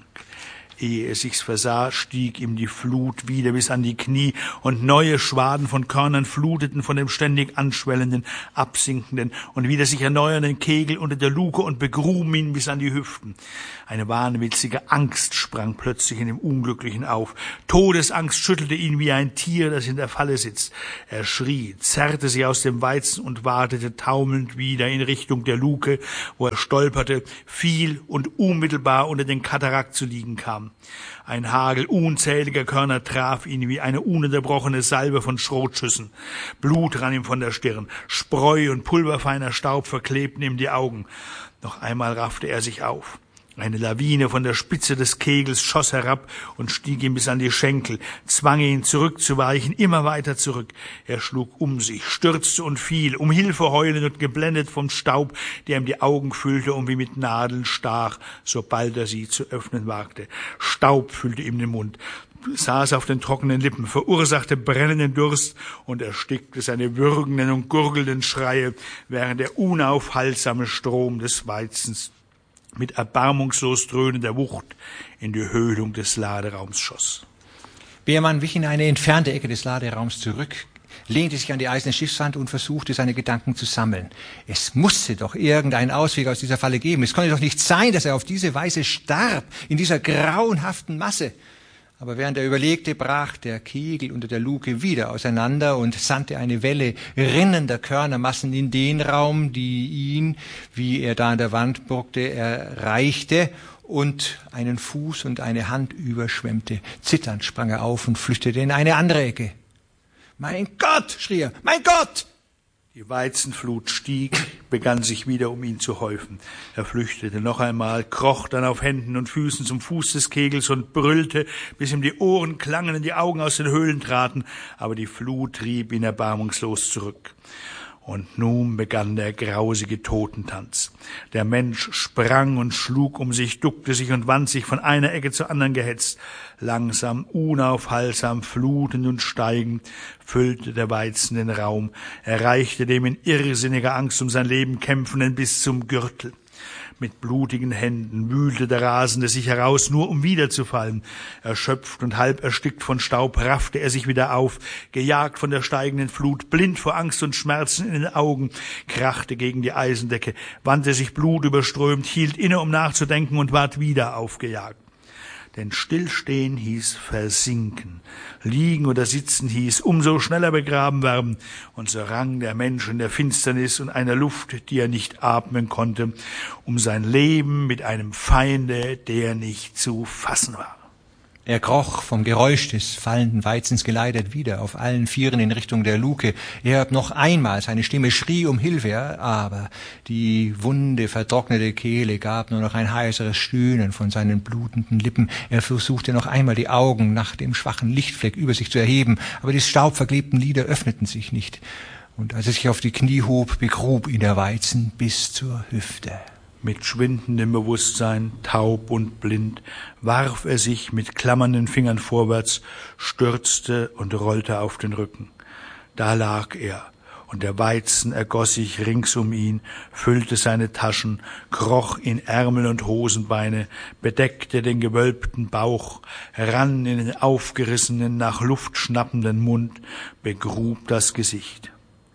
Ehe er sich's versah, stieg ihm die Flut wieder bis an die Knie, und neue Schwaden von Körnern fluteten von dem ständig anschwellenden, absinkenden und wieder sich erneuernden Kegel unter der Luke und begruben ihn bis an die Hüften. Eine wahnwitzige Angst sprang plötzlich in dem Unglücklichen auf. Todesangst schüttelte ihn wie ein Tier, das in der Falle sitzt. Er schrie, zerrte sich aus dem Weizen und watete taumelnd wieder in Richtung der Luke, wo er stolperte, fiel und unmittelbar unter den Katarakt zu liegen kam. Ein Hagel unzähliger Körner traf ihn wie eine ununterbrochene Salve von Schrotschüssen. Blut rann ihm von der Stirn, Spreu und pulverfeiner Staub verklebten ihm die Augen. Noch einmal raffte er sich auf. Eine Lawine von der Spitze des Kegels schoss herab und stieg ihm bis an die Schenkel, zwang ihn zurückzuweichen, immer weiter zurück. Er schlug um sich, stürzte und fiel, um Hilfe heulend und geblendet vom Staub, der ihm die Augen füllte und wie mit Nadeln stach, sobald er sie zu öffnen wagte. Staub füllte ihm den Mund, saß auf den trockenen Lippen, verursachte brennenden Durst und erstickte seine würgenden und gurgelnden Schreie, während der unaufhaltsame Strom des Weizens mit erbarmungslos dröhnender Wucht in die Höhlung des Laderaums schoss. Beermann wich in eine entfernte Ecke des Laderaums zurück, lehnte sich an die eiserne Schiffswand und versuchte, seine Gedanken zu sammeln. Es musste doch irgendeinen Ausweg aus dieser Falle geben. Es konnte doch nicht sein, dass er auf diese Weise starb, in dieser grauenhaften Masse. Aber während er überlegte, brach der Kegel unter der Luke wieder auseinander und sandte eine Welle rinnender Körnermassen in den Raum, die ihn, wie er da an der Wand burgte, erreichte und einen Fuß und eine Hand überschwemmte. Zitternd sprang er auf und flüchtete in eine andere Ecke. »Mein Gott!« schrie er. »Mein Gott!« Die Weizenflut stieg, begann sich wieder um ihn zu häufen. Er flüchtete noch einmal, kroch dann auf Händen und Füßen zum Fuß des Kegels und brüllte, bis ihm die Ohren klangen und die Augen aus den Höhlen traten, aber die Flut trieb ihn erbarmungslos zurück. Und nun begann der grausige Totentanz. Der Mensch sprang und schlug um sich, duckte sich und wand sich von einer Ecke zur anderen gehetzt. Langsam, unaufhaltsam, flutend und steigend füllte der Weizen den Raum, erreichte dem in irrsinniger Angst um sein Leben Kämpfenden bis zum Gürtel. Mit blutigen Händen wühlte der Rasende sich heraus, nur um wiederzufallen. Erschöpft und halb erstickt von Staub raffte er sich wieder auf, gejagt von der steigenden Flut, blind vor Angst und Schmerzen in den Augen, krachte gegen die Eisendecke, wandte sich blutüberströmt, hielt inne, um nachzudenken, und ward wieder aufgejagt. Denn Stillstehen hieß versinken, liegen oder sitzen hieß umso schneller begraben werden, und so rang der Mensch in der Finsternis und einer Luft, die er nicht atmen konnte, um sein Leben mit einem Feinde, der nicht zu fassen war. Er kroch vom Geräusch des fallenden Weizens geleitet wieder auf allen Vieren in Richtung der Luke. Er hörte noch einmal, seine Stimme schrie um Hilfe, aber die wunde, vertrocknete Kehle gab nur noch ein heiseres Stöhnen von seinen blutenden Lippen. Er versuchte noch einmal, die Augen nach dem schwachen Lichtfleck über sich zu erheben, aber die staubverklebten Lider öffneten sich nicht. Und als er sich auf die Knie hob, begrub ihn der Weizen bis zur Hüfte. Mit schwindendem Bewusstsein, taub und blind, warf er sich mit klammernden Fingern vorwärts, stürzte und rollte auf den Rücken. Da lag er, und der Weizen ergoss sich rings um ihn, füllte seine Taschen, kroch in Ärmel und Hosenbeine, bedeckte den gewölbten Bauch, rann in den aufgerissenen, nach Luft schnappenden Mund, begrub das Gesicht.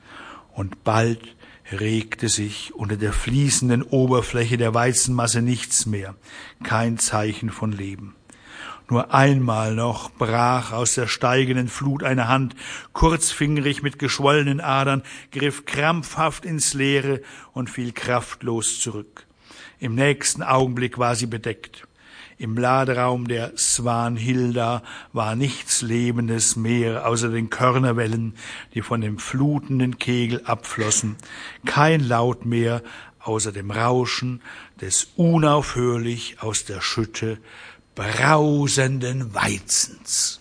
Und bald regte sich unter der fließenden Oberfläche der Weizenmasse nichts mehr, kein Zeichen von Leben. Nur einmal noch brach aus der steigenden Flut eine Hand, kurzfingerig mit geschwollenen Adern, griff krampfhaft ins Leere und fiel kraftlos zurück. Im nächsten Augenblick war sie bedeckt. Im Laderaum der Swanhilda war nichts Lebendes mehr, außer den Körnerwellen, die von dem flutenden Kegel abflossen. Kein Laut mehr, außer dem Rauschen des unaufhörlich aus der Schütte brausenden Weizens.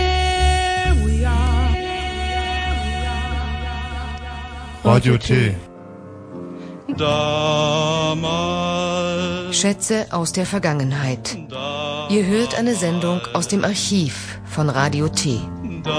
Radio T. Schätze aus der Vergangenheit. Ihr hört eine Sendung aus dem Archiv von Radio T.